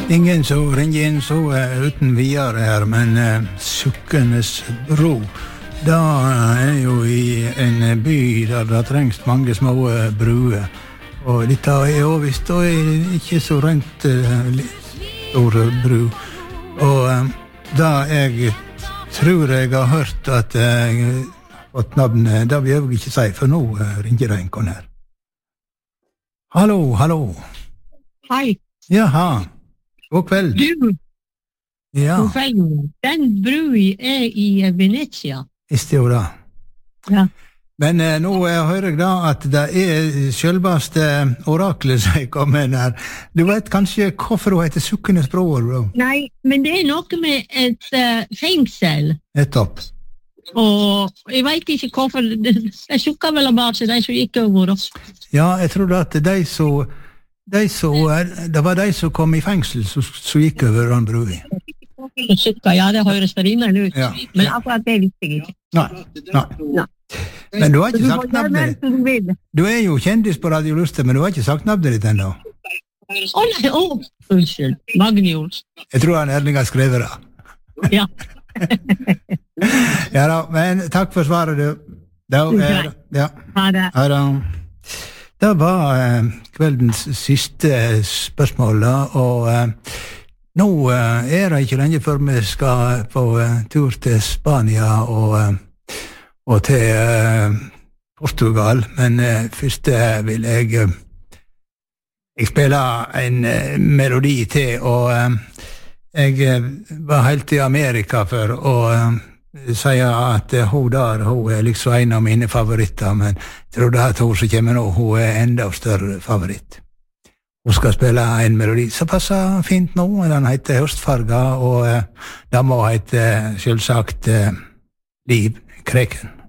Ingen som ringer inn så uten videre her, men Sukkenes bro, da jo i en by der det trengs mange små bruer. Og dette jo visst da ikke så rent store bru. Og da jeg tror jeg har hørt at jeg fått navnet, da vil jeg ikke si, for nå ringer det en kon her. Hallo, hallo. Hei. Jaha. God kveld. Du, ja. god kveld. Den brui i Venezia. Visste jo da. Ja. Men nå hører jeg da at det selveste oraklet som kommer her. Du vet kanskje hvorfor hun heter Sukkenes bro, bro? Nei, men det noe med et fengsel. Nettopp. Og jeg vet ikke hvorfor, det sukket vel bare til de som gikk over oss. Ja, jeg tror at det var de som kom i fengsel som gikk over den brui. Ja, det høres rimelig ut. Ja. Men akkurat det visste jeg ikke. Nei. Men du har ikke sagt navnet ditt. Du jo kjendis på Radio Luster, men du har ikke sagt navnet ditt ennå. Nei, unnskyld. Magnus. Jeg tror han Erling har skrevet det. Ja. Ja da, men takk for svaret, du. Ja. Ha det. Ha det. Det var kveldens siste spørsmål, og nå det ikke lenge før vi skal på tur til Spania og til Portugal, men først vil jeg spille en melodi til, og jeg var helt i Amerika for å si at hun liksom en av mine favoritter, men jeg tror det at hun som kommer nå, hun enda større favoritt. Hun skal spille en melodi som passer fint nå, den heter Høstfarga, og den må hete selvsagt Liv Kreken.